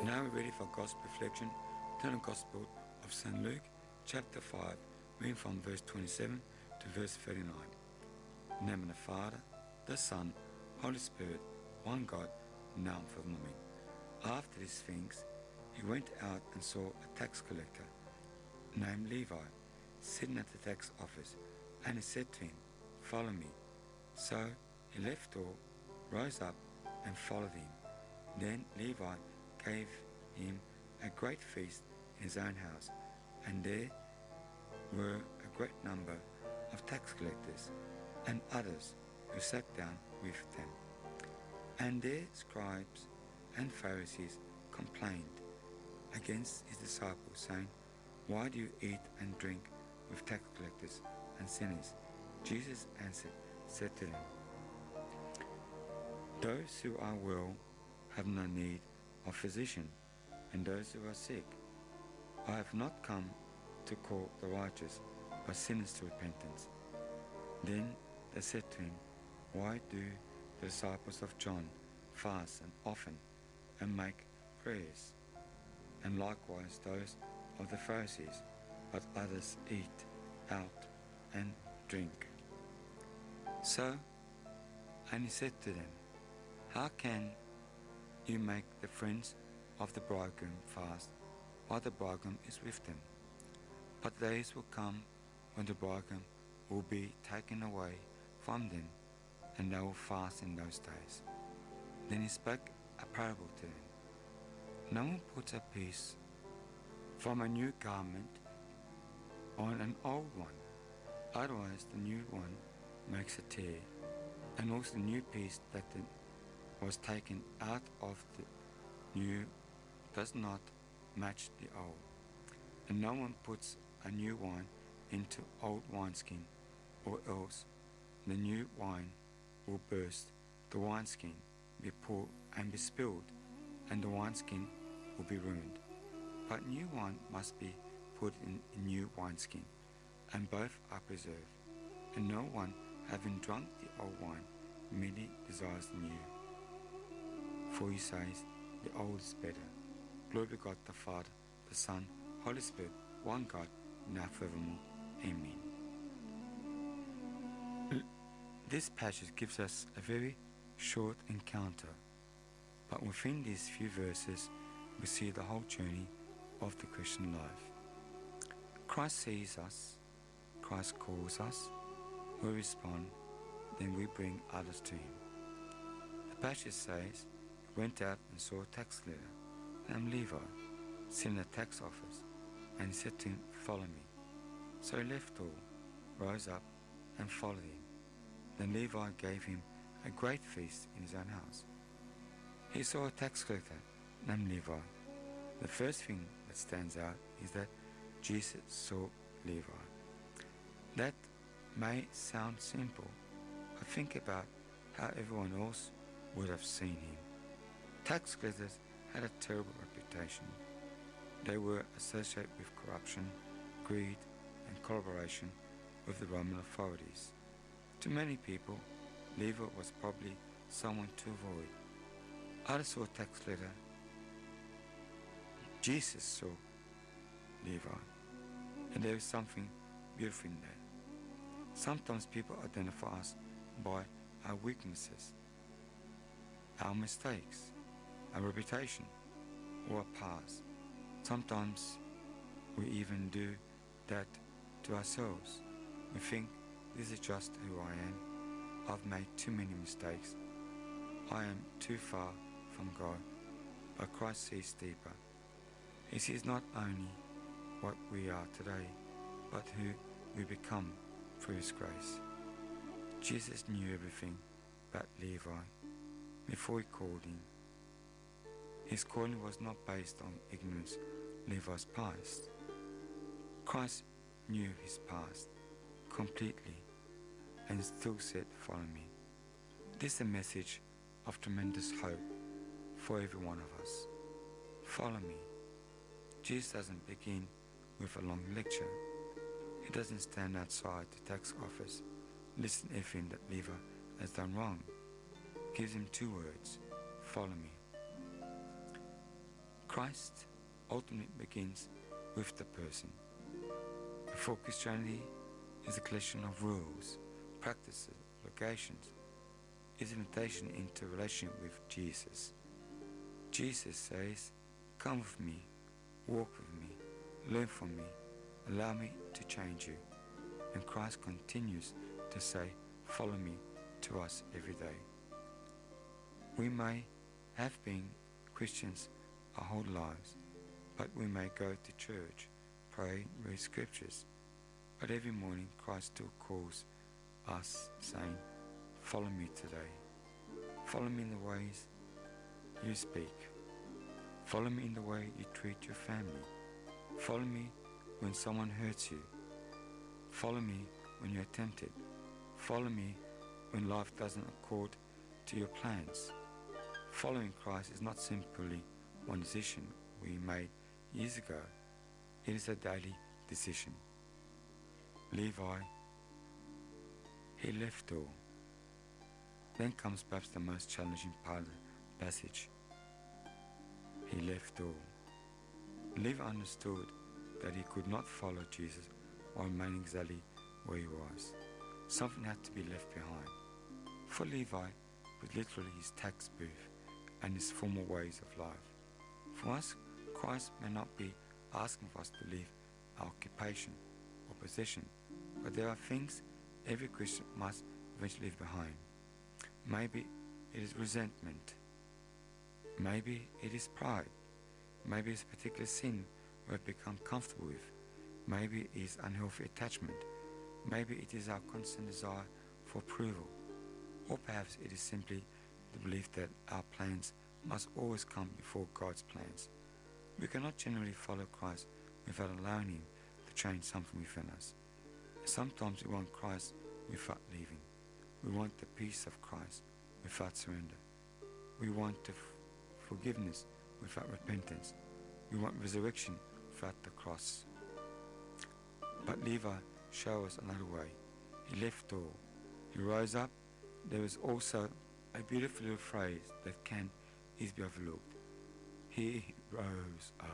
Now we're ready for Gospel reflection. Turn to Gospel of St. Luke, chapter 5, reading from verse 27 to verse 39. In the name of the Father, the Son, Holy Spirit, one God, now and forevermore. After these things, he went out and saw a tax collector named Levi sitting at the tax office, and he said to him, "Follow me." So he left all, rose up, and followed him. Then Levi gave him a great feast in his own house, and there were a great number of tax collectors and others who sat down with them. And their scribes and Pharisees complained against his disciples, saying, "Why do you eat and drink with tax collectors and sinners?" Jesus answered, said to them, "Those who are well have no need of physician, and those who are sick. I have not come to call the righteous, but sinners to repentance." Then they said to him, "Why do the disciples of John fast and often and make prayers, and likewise those of the Pharisees, but others eat out and drink?" And he said to them, "How can you make the friends of the bridegroom fast while the bridegroom is with them? But days will come when the bridegroom will be taken away from them, and they will fast in those days." Then he spoke a parable to them. "No one puts a piece from a new garment on an old one, otherwise the new one makes a tear, and also the new piece that was taken out of the new does not match the old. And no one puts a new wine into old wineskin, or else the new wine will burst, the wineskin be poured and be spilled, and the wineskin will be ruined. But new wine must be put in a new wineskin, and both are preserved. And no one, having drunk the old wine, immediately desires the new. For he says, the old is better. Glory to God the Father, the Son, Holy Spirit, one God, now forevermore. Amen. This passage gives us a very short encounter, but within these few verses we see the whole journey of the Christian life. Christ sees us, Christ calls us, we respond, then we bring others to him. The passage says, he went out and saw a tax collector named Levi sitting in the tax office, and he said to him, "Follow me." So he left all, rose up, and followed him. Then Levi gave him a great feast in his own house. He saw a tax collector named Levi. The first thing that stands out is that Jesus saw Levi. That may sound simple, but think about how everyone else would have seen him. Tax collectors had a terrible reputation. They were associated with corruption, greed, and collaboration with the Roman authorities. To many people, Levi was probably someone to avoid. Others saw a tax collector. Jesus saw Levi, and there is something beautiful in that. Sometimes people identify us by our weaknesses, our mistakes, our reputation, or our past. Sometimes we even do that to ourselves. We think, "This is just who I am. I've made too many mistakes. I am too far from God." But Christ sees deeper. He sees not only what we are today, but who we become through his grace. Jesus knew everything about Levi before he called him. His calling was not based on ignorance of Levi's past. Christ knew his past completely and still said, "Follow me." This is a message of tremendous hope for every one of us. Follow me. Jesus doesn't begin with a long lecture. He doesn't stand outside the tax office, listen to everything that Levi has done wrong. He gives him two words: follow me. Christ ultimately begins with the person. Before Christianity is a collection of rules, practices, locations. It's an invitation into a relationship with Jesus. Jesus says, "Come with me, walk with me, learn from me, allow me to change you." And Christ continues to say, "Follow me," to us every day. We may have been Christians our whole lives, but we may go to church, pray, read scriptures. But every morning Christ still calls us, saying, "Follow me today. Follow me in the ways you speak. Follow me in the way you treat your family. Follow me when someone hurts you. Follow me when you're tempted. Follow me when life doesn't accord to your plans." Following Christ is not simply one decision we made years ago. It is a daily decision. Levi, he left all. Then comes perhaps the most challenging part of the passage. He left all. Levi understood that he could not follow Jesus while remaining exactly where he was. Something had to be left behind. For Levi, it was literally his tax booth and his former ways of life. For us, Christ may not be asking for us to leave our occupation or possession, but there are things every Christian must eventually leave behind. Maybe it is resentment. Maybe it is pride. Maybe it's a particular sin we have become comfortable with. Maybe it is unhealthy attachment. Maybe it is our constant desire for approval. Or perhaps it is simply the belief that our plans must always come before God's plans. We cannot generally follow Christ without allowing Him to change something within us. Sometimes we want Christ without leaving. We want the peace of Christ without surrender. We want the forgiveness without repentance. We want resurrection without the cross. But Levi showed us another way. He left all. He rose up. There is also a beautiful little phrase that can easily be overlooked. He rose up.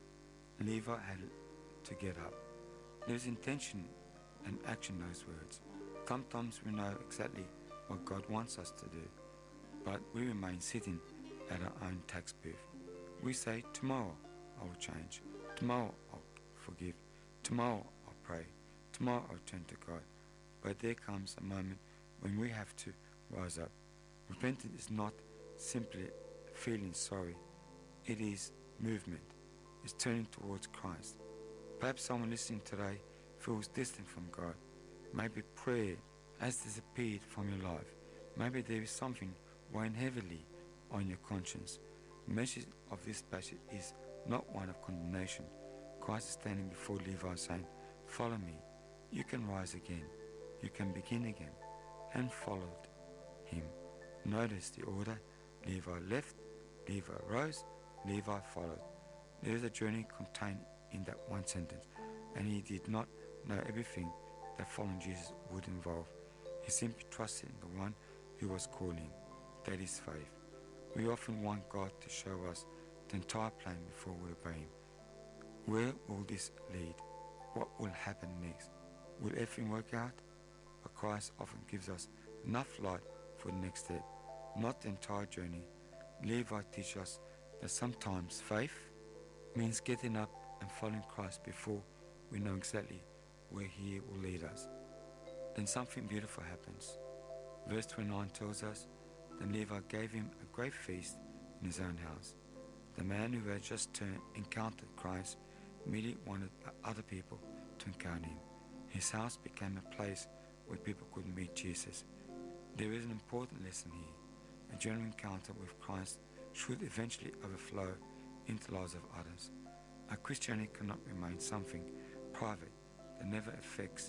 Levi had to get up. There is intention and action in those words. Sometimes we know exactly what God wants us to do, but we remain sitting at our own tax booth. We say, "Tomorrow I will change. Tomorrow I'll forgive. Tomorrow I'll pray. Tomorrow I'll turn to God." But there comes a moment when we have to rise up. Repentance is not simply feeling sorry. It is movement. It's turning towards Christ. Perhaps someone listening today feels distant from God. Maybe prayer has disappeared from your life. Maybe there is something weighing heavily on your conscience. The message of this passage is not one of condemnation. Christ is standing before Levi saying, "Follow me. You can rise again. You can begin again." And followed him. Notice the order. Levi left, Levi rose, Levi followed. There is a journey contained in that one sentence, and he did not know everything that following Jesus would involve. He simply trusted in the one who was calling. That is faith. We often want God to show us the entire plan before we obey Him. Where will this lead? What will happen next? Will everything work out? But Christ often gives us enough light for the next step, not the entire journey. Levi teaches us that sometimes faith means getting up and following Christ before we know exactly where He will lead us. Then something beautiful happens. Verse 29 tells us, "Then Levi gave him a great feast in his own house." The man who had just encountered Christ immediately wanted other people to encounter him. His house became a place where people could meet Jesus. There is an important lesson here. A genuine encounter with Christ should eventually overflow into the lives of others. Our Christianity cannot remain something private that never affects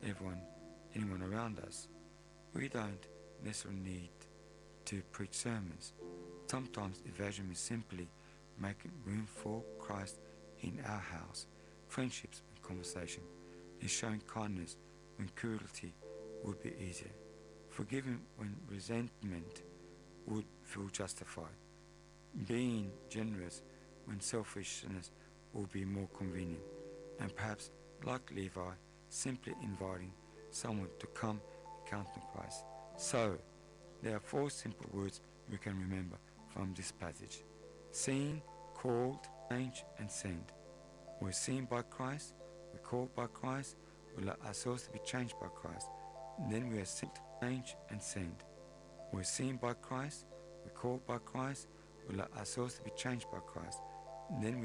anyone around us. We don't necessarily need to preach sermons. Sometimes evangelism is simply making room for Christ in our house, friendships and conversation. It's showing kindness when cruelty would be easier, forgiving when resentment would feel justified, being generous when selfishness will be more convenient, and perhaps, like Levi, simply inviting someone to come encounter Christ. So, there are 4 simple words we can remember from this passage: seen, called, changed, and sent. We're seen by Christ, we're called by Christ, we allow ourselves to be changed by Christ, and then we are sent, changed, and sent. We're seen by Christ, we're called by Christ, we allow ourselves to be changed by Christ, and then we